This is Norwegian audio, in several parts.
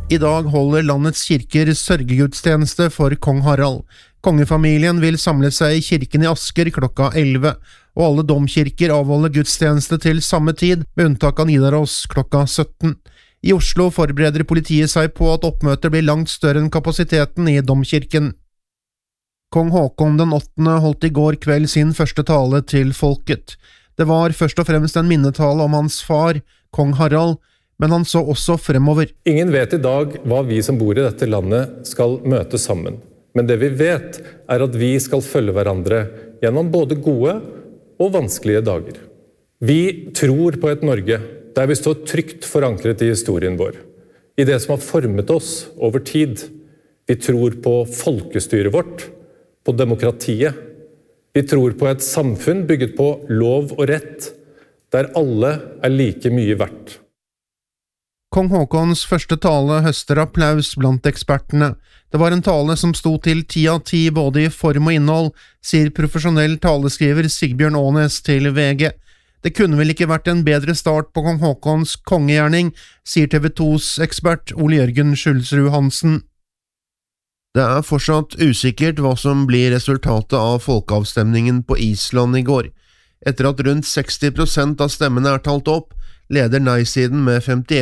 I dag holder landets kirker sørgegudstjeneste for kong Harald. Kongefamilien vil samle seg i kirken i Asker klokka 11, og alle domkirker avholder gudstjeneste til samme tid, med unntak av Nidaros klokka 17. I Oslo forbereder politiet seg på at oppmøtet blir langt større enn kapasiteten i domkirken. Kong Håkon den 8. holdt i går kveld sin første tale til folket. Det var først og fremst en minnetale om hans far, kong Harald, men han så også fremover. Ingen vet i dag hva vi som bor i dette landet skal møte sammen. Men det vi vet er at vi skal følge hverandre gjennom både gode og vanskelige dager. Vi tror på et Norge der vi står trygt forankret i historien vår, i det som har formet oss over tid. Vi tror på folkestyret vårt, på demokratiet. Vi tror på et samfunn bygget på lov og rett, der alle er like mye verdt. Kong Håkons første tale høster applaus blant ekspertene. Det var en tale som sto til 10 av 10 både i form og innhold, sier profesjonell taleskriver Sigbjørn Aanes til VG. Det kunne vel ikke vært en bedre start på kong Håkons kongegjerning, sier TV 2s ekspert Ole Jørgen Schulzrud Hansen. Det er fortsatt usikkert hva som blir resultatet av folkeavstemningen på Island i går. Etter at rundt 60% av stemmene er talt opp, leder nei-siden med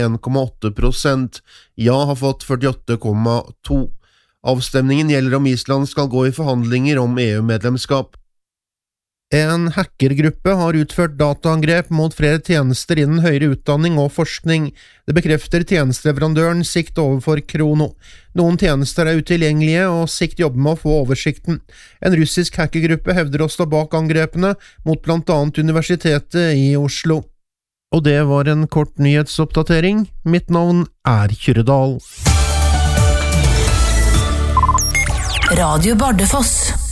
51,8%, ja har fått 48,2%. Avstemningen gjelder om Island skal gå i forhandlinger om EU-medlemskap. En hackergruppe har utført dataangrep mot flere tjenester innen høyere utdanning og forskning. Det bekrefter tjenesteleverandøren Sikt overfor Krono. Noen tjenester er utilgjengelige, og Sikt jobber med å få oversikten. En russisk hackergruppe hevder å stå bak angrepene mot blant annet Universitetet i Oslo. Og det var en kort nyhetsoppdatering. Mitt navn er Kyrre Dahl. Radio Bardufoss.